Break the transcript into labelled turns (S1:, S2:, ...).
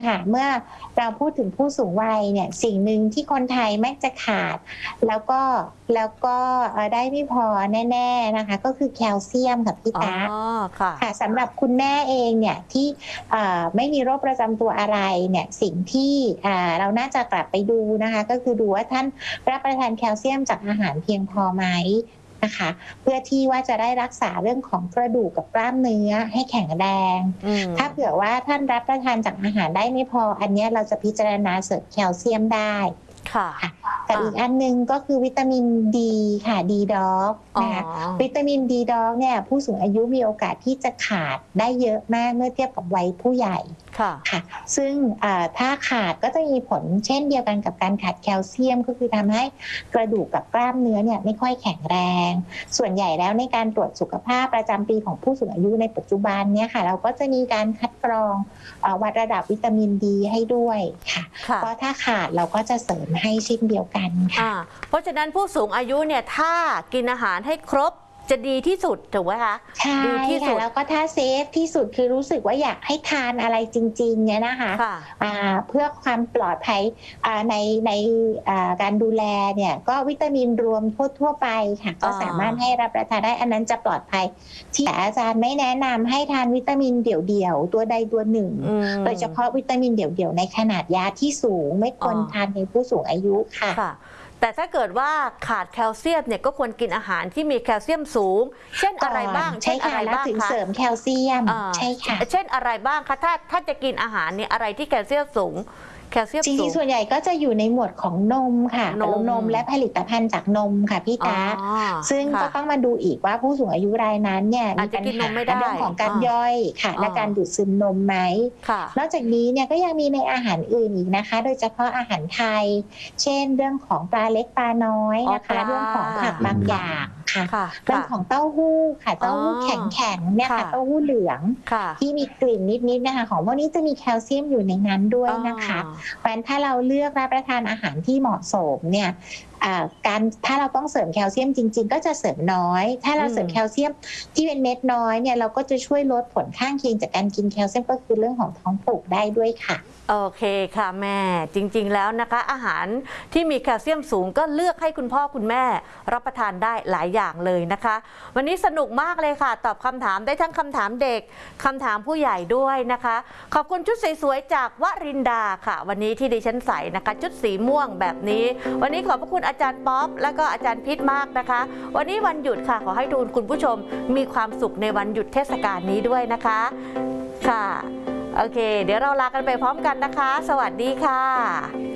S1: ค่ะเมื่อเราพูดถึงผู้สูงวัยเนี่ยสิ่งหนึ่งที่คนไทยมักจะขาดแล้วก็ได้ไม่พอแน่ๆนะคะก็คือแคลเซียมค่ะพี่
S2: อ๋อ
S1: ตั๊ก
S2: ค่ะ
S1: ค่ะสำหรับคุณแม่เองเนี่ยที่ไม่มีโรคประจำตัวอะไรเนี่ยสิ่งที่เราน่าจะกลับไปดูนะคะก็คือดูว่าท่านรับประทานแคลเซียมจากอาหารเพียงพอไหมนะคะเพื่อที่ว่าจะได้รักษาเรื่องของกระดูกกับกล้ามเนื้อให้แข็งแรง
S2: อืม
S1: ถ้าเผื่อว่าท่านรับประทานจากอาหารได้ไม่พออันเนี้ยเราจะพิจารณาเสริมแคลเซียมได้
S2: ค่ะ
S1: ค่ะกับอีกอันหนึ่งก็คือวิตามินดีค่ะดีด็อก
S2: อ๋อ
S1: นะคะวิตามินดีด็อกเนี่ยผู้สูงอายุมีโอกาสที่จะขาดได้เยอะมากเมื่อเทียบกับวัยผู้ใหญ่
S2: ค่ะ
S1: ค่ะซึ่งถ้าขาดก็จะมีผลเช่นเดียวกันกับการขาดแคลเซียมก็คือทำให้กระดูกกับกล้ามเนื้อเนี่ยไม่ค่อยแข็งแรงส่วนใหญ่แล้วในการตรวจสุขภาพประจำปีของผู้สูงอายุในปัจจุบันเนี่ยค่ะเราก็จะมีการคัดกรองวัดระดับวิตามินดีให้ด้วยค่ะเพราะถ้าขาดเราก็จะเสริมให้เช่นเดียวกันค่ะ
S2: เพราะฉะนั้นผู้สูงอายุเนี่ยถ้ากินอาหารให้ครบจะดีที่สุดถูกไหมคะ
S1: ใช่
S2: ดีที่สุ
S1: ค่ะ
S2: ด
S1: แล้วก็ถ้าเซฟที่สุดคือรู้สึกว่าอยากให้ทานอะไรจริงๆเนี่ยนะคะ
S2: ค่ะ
S1: เพื่อความปลอดภัยในการดูแลเนี่ยก็วิตามินรวมทั่วไปค่ะก็สามารถให้รับประทานได้อันนั้นจะปลอดภัยที่แต่อาจารย์ไม่แนะนำให้ทานวิตามินเดี่ยวๆตัวใดตัวหนึ่งโดยเฉพาะวิตามินเดี่ยวๆในขนาดยาที่สูงไม่ควรทานในผู้สูงอายุค่ะ
S2: แต่ถ้าเกิดว่าขาดแคลเซียมเนี่ยก็ควรกินอาหารที่มีแคลเซียมสูงเช่นอะไรบ้าง
S1: ใช่ค่ะแล้วถึงเสริมแคลเซียมใช่ค่ะ
S2: เช่นอะไรบ้างคะถ้าจะกินอาหารเนี่ยอะไรที่แคลเซียมสูง
S1: จริงๆส่วนใหญ่ก็จะอยู่ในหมวดของนมค่ะนมและผลิตภัณฑ์จากนมค่ะพี่ตาซึ่งก็ต้องมาดูอีกว่าผู้สูงอายุรายนั้นเนี่ยมีปัญหาเรื่องของการย่อยค่ะและการดูดซึมนมไหมนอกจากนี้เนี่ยก็ยังมีในอาหารอื่นอีกนะคะโดยเฉพาะอาหารไทยเช่นเรื่องของปลาเล็กปลาน้อยนะคะเรื่องของผักบางอย่างค่ะเรื่องของเต้าหู้ค่ะเต้าหู้แข็งๆเนี่ยค่ะเต้าหู้เหลืองที่มีกลิ่นนิดๆนะคะของพวกนี้จะมีแคลเซียมอยู่ในนั้นด้วยนะคะเพราะฉะนั้นถ้าเราเลือกรับประทานอาหารที่เหมาะสมเนี่ยถ้าเราต้องเสริมแคลเซียมจริงๆก็จะเสริมน้อยถ้าเราเสริมแคลเซียมที่เป็นเม็ดน้อยเนี่ยเราก็จะช่วยลดผลข้างเคียงจากการกินแคลเซียมก็คือเรื่องของท้องผูกได้ด้วยค่ะ
S2: โอเคค่ะแม่จริงๆแล้วนะคะอาหารที่มีแคลเซียมสูงก็เลือกให้คุณพ่อคุณแม่รับประทานได้หลายอย่างเลยนะคะวันนี้สนุกมากเลยค่ะตอบคำถามได้ทั้งคำถามเด็กคำถามผู้ใหญ่ด้วยนะคะขอบคุณชุดสวยๆจากวรินดาค่ะวันนี้ที่ดิฉันใส่นะคะชุดสีม่วงแบบนี้วันนี้ขอบพระคุณอาจารย์ป๊อปและก็อาจารย์พิษมากนะคะวันนี้วันหยุดค่ะขอให้ทุกคุณผู้ชมมีความสุขในวันหยุดเทศกาลนี้ด้วยนะคะค่ะโอเคเดี๋ยวเราลากันไปพร้อมกันนะคะสวัสดีค่ะ